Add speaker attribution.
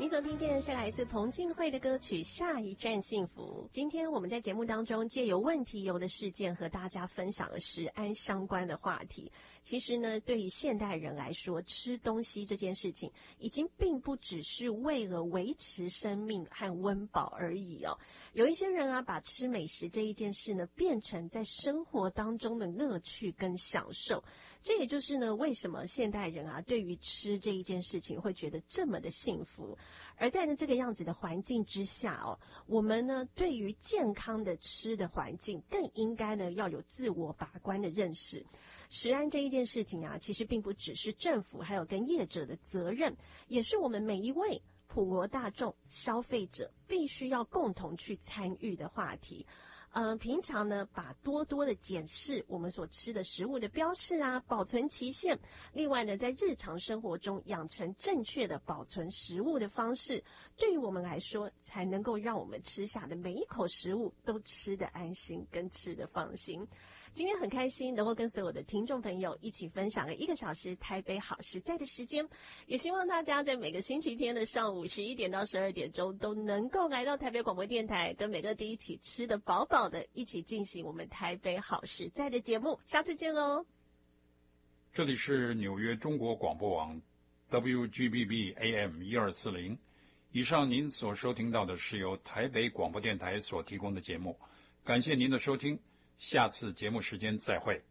Speaker 1: 您所听见的是来自彭靖惠的歌曲《下一站幸福》。今天我们在节目当中借由问题游的事件和大家分享了食安相关的话题。其实呢，对于现代人来说，吃东西这件事情已经并不只是为了维持生命和温饱而已哦。有一些人啊，把吃美食这一件事呢，变成在生活当中的乐趣跟享受。这也就是呢，为什么现代人啊，对于吃这一件事情会觉得这么的幸福。而在呢这个样子的环境之下哦，我们呢对于健康的吃的环境更应该呢要有自我把关的认识。食安这一件事情啊，其实并不只是政府还有跟业者的责任，也是我们每一位普罗大众消费者必须要共同去参与的话题。平常呢，把多多的检视我们所吃的食物的标示啊、保存期限。另外呢，在日常生活中养成正确的保存食物的方式，对于我们来说，才能够让我们吃下的每一口食物都吃得安心，跟吃得放心。今天很开心能够跟所有的听众朋友一起分享了1个小时台北好食在的时间，也希望大家在每个星期天的上午11点到12点钟都能够来到台北广播电台，跟美乐蒂一起吃得饱饱的，一起进行我们台北好食在的节目。下次见喽！
Speaker 2: 这里是纽约中国广播网 WGBB AM 1240。以上您所收听到的是由台北广播电台所提供的节目，感谢您的收听，下次节目时间再会。